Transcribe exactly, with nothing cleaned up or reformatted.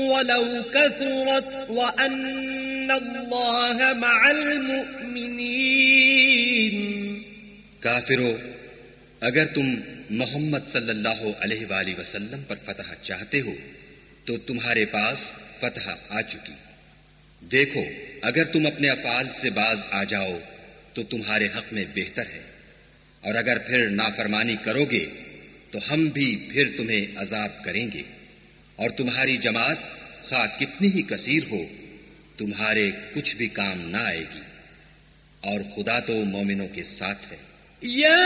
वलौ कसरत व अन्नल्लाह मअल मुमिनीन। काफिरो, अगर तुम मोहम्मद सल्लल्लाहु अलैहि वसल्लम पर फतह चाहते हो तो तुम्हारे पास फतह आ चुकी। देखो, अगर तुम अपने अफआल से बाज आ जाओ तो तुम्हारे हक में बेहतर है, और अगर फिर नाफरमानी करोगे तो हम भी फिर तुम्हें अजाब करेंगे, और तुम्हारी जमात खा कितनी ही कसीर हो तुम्हारे कुछ भी काम ना आएगी, और खुदा तो मोमिनों के साथ है।